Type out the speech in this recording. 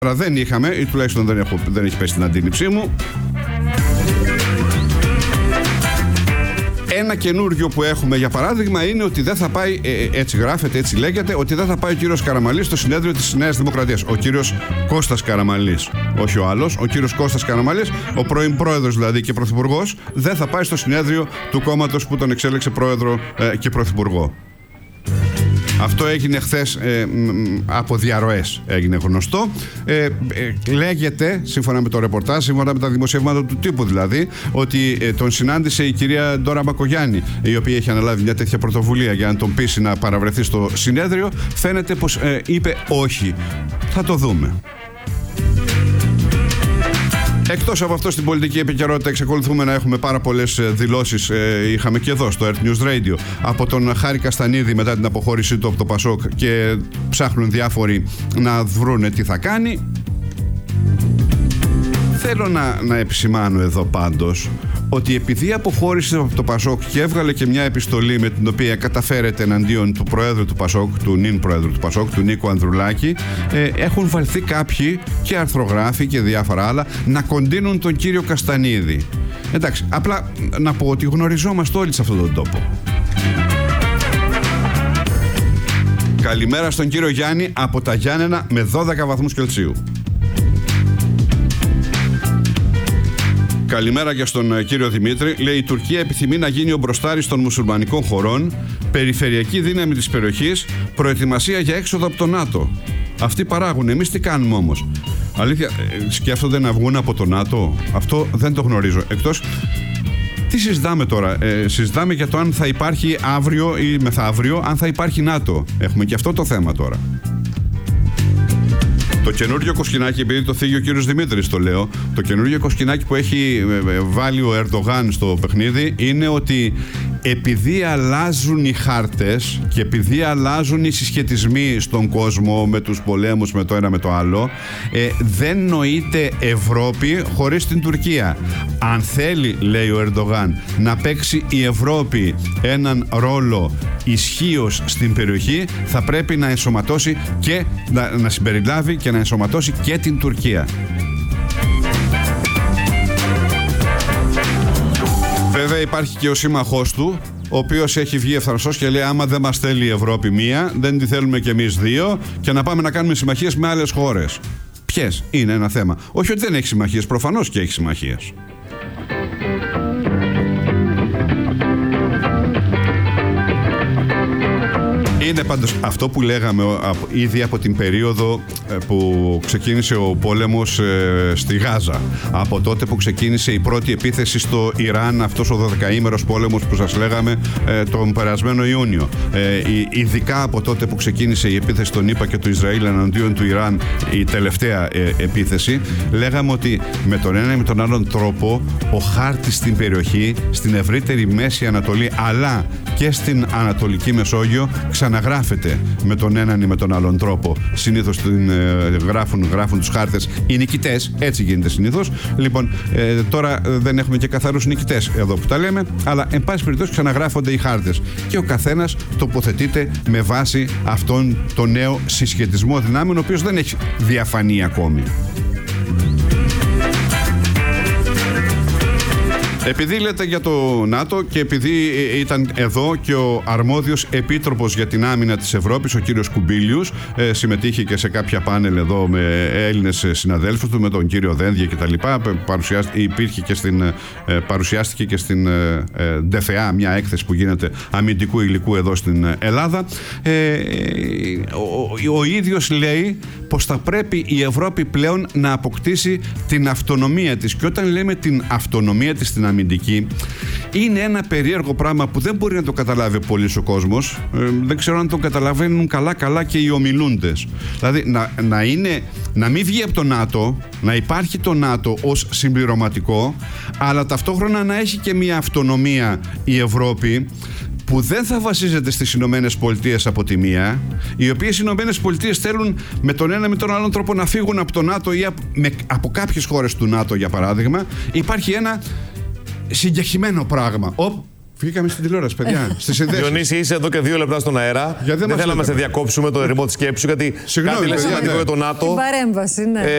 Δεν είχαμε, ή τουλάχιστον δεν έχει πέσει στην αντίληψή μου. Ένα καινούργιο που έχουμε, για παράδειγμα, είναι ότι δεν θα πάει, έτσι γράφεται, έτσι λέγεται, ότι δεν θα πάει ο κύριος Καραμανλής στο συνέδριο της Νέας Δημοκρατίας. Ο κύριος Κώστας Καραμανλής, όχι ο άλλος, ο κύριος Κώστας Καραμανλής, ο πρώην πρόεδρος δηλαδή και πρωθυπουργός, δεν θα πάει στο συνέδριο του κόμματος που τον εξέλεξε πρόεδρο και πρωθυπουργό. Αυτό έγινε χθες από διαρροές, έγινε γνωστό. Λέγεται, σύμφωνα με το ρεπορτάζ, σύμφωνα με τα δημοσιεύματα του τύπου δηλαδή, ότι τον συνάντησε η κυρία Ντόρα Μπακογιάννη, η οποία έχει αναλάβει μια τέτοια πρωτοβουλία για να τον πείσει να παραβρεθεί στο συνέδριο. Φαίνεται πως είπε όχι. Θα το δούμε. Εκτός από αυτό, στην πολιτική επικαιρότητα εξακολουθούμε να έχουμε πάρα πολλές δηλώσεις. Είχαμε και εδώ στο Earth News Radio από τον Χάρη Καστανίδη μετά την αποχώρησή του από το Πασόκ και ψάχνουν διάφοροι να βρούνε τι θα κάνει. Θέλω να επισημάνω εδώ πάντως ότι επειδή αποχώρησε από το Πασόκ και έβγαλε και μια επιστολή με την οποία καταφέρεται εναντίον του Προέδρου του Πασόκ, του νυν Προέδρου του Πασόκ, του Νίκου Ανδρουλάκη, έχουν βαλθεί κάποιοι και αρθρογράφοι και διάφορα άλλα να κοντίνουν τον κύριο Καστανίδη. Εντάξει, απλά να πω ότι γνωριζόμαστε όλοι σε αυτόν τον τόπο. Καλημέρα στον κύριο Γιάννη από τα Γιάννενα με 12 βαθμούς Κελσίου. Καλημέρα και στον κύριο Δημήτρη. Λέει: η Τουρκία επιθυμεί να γίνει ο μπροστάρης των μουσουλμανικών χωρών, περιφερειακή δύναμη της περιοχής, προετοιμασία για έξοδο από το ΝΑΤΟ. Αυτοί παράγουν. Εμείς τι κάνουμε όμως? Αλήθεια, σκέφτονται να βγουν από το ΝΑΤΟ? Αυτό δεν το γνωρίζω. Εκτός, τι συζητάμε τώρα? Συζητάμε για το αν θα υπάρχει αύριο ή μεθαύριο, αν θα υπάρχει ΝΑΤΟ. Έχουμε και αυτό το θέμα τώρα. Το καινούριο κοσκινάκι, επειδή το θίγει ο κύριος Δημήτρης, το λέω, το καινούριο κοσκινάκι που έχει βάλει ο Ερντογάν στο παιχνίδι είναι ότι επειδή αλλάζουν οι χάρτες και επειδή αλλάζουν οι συσχετισμοί στον κόσμο με τους πολέμους με το ένα με το άλλο, δεν νοείται Ευρώπη χωρίς την Τουρκία. Αν θέλει, λέει ο Ερντογάν, να παίξει η Ευρώπη έναν ρόλο ισχύος στην περιοχή, θα πρέπει να ενσωματώσει και να συμπεριλάβει και να ενσωματώσει και την Τουρκία. Βέβαια υπάρχει και ο σύμμαχός του, ο οποίος έχει βγει ευθαρσός και λέει: άμα δεν μας θέλει η Ευρώπη μία, δεν τη θέλουμε κι εμείς δύο, και να πάμε να κάνουμε συμμαχίες με άλλες χώρες. Ποιες? Είναι ένα θέμα. Όχι ότι δεν έχει συμμαχίες, προφανώς και έχει συμμαχίες. Είναι πάντως αυτό που λέγαμε ήδη από την περίοδο που ξεκίνησε ο πόλεμος στη Γάζα. Από τότε που ξεκίνησε η πρώτη επίθεση στο Ιράν, αυτός ο 12ήμερος πόλεμος που σας λέγαμε τον περασμένο Ιούνιο. Ειδικά από τότε που ξεκίνησε η επίθεση των ΗΠΑ και του Ισραήλ εναντίον του Ιράν, η τελευταία επίθεση, λέγαμε ότι με τον ένα ή με τον άλλον τρόπο ο χάρτης στην περιοχή, στην ευρύτερη Μέση Ανατολή αλλά και στην Ανατολική Μεσόγειο ξαναγράφεται με τον έναν ή με τον άλλον τρόπο. Συνήθως γράφουν τους χάρτες οι νικητές, έτσι γίνεται συνήθως. Λοιπόν, τώρα δεν έχουμε και καθαρούς νικητές εδώ που τα λέμε, αλλά εν πάση περιπτώσει ξαναγράφονται οι χάρτες και ο καθένας τοποθετείται με βάση αυτόν τον νέο συσχετισμό δυνάμεων, ο οποίος δεν έχει διαφανεί ακόμη. Επειδή λέτε για το ΝΑΤΟ και επειδή ήταν εδώ και ο αρμόδιος επίτροπος για την άμυνα της Ευρώπης, ο κύριος Κουμπίλιους, συμμετείχε και σε κάποια πάνελ εδώ με Έλληνες συναδέλφους του, με τον κύριο Δένδια κτλ. Παρουσιάστηκε και στην ΔΕΦΕΑ, μια έκθεση που γίνεται αμυντικού υλικού εδώ στην Ελλάδα. Ο ίδιος λέει πως θα πρέπει η Ευρώπη πλέον να αποκτήσει την αυτονομία της. Και όταν λέμε την αυτονομία της στην αμυντική, είναι ένα περίεργο πράγμα που δεν μπορεί να το καταλάβει πολύς ο κόσμος. Δεν ξέρω αν το καταλαβαίνουν καλά και οι ομιλούντες. Δηλαδή να μην βγει από το ΝΑΤΟ, να υπάρχει το ΝΑΤΟ ως συμπληρωματικό, αλλά ταυτόχρονα να έχει και μια αυτονομία η Ευρώπη, που δεν θα βασίζεται στις Ηνωμένες Πολιτείες από τη μία, οι οποίες οι Ηνωμένες Πολιτείες θέλουν με τον ένα με τον άλλον τρόπο να φύγουν από το ΝΑΤΟ ή από κάποιες χώρες του ΝΑΤΟ, για παράδειγμα. Υπάρχει ένα συγκεκριμένο πράγμα. Βγήκαμε στην τηλεόραση, παιδιά. Διονύση, είσαι εδώ και 2 λεπτά στον αέρα. Δεν θέλαμε να σε διακόψουμε το ερημό της σκέψης, γιατί κάτι λες σημαντικό για το ΝΑΤΟ. Την παρέμβαση, ναι.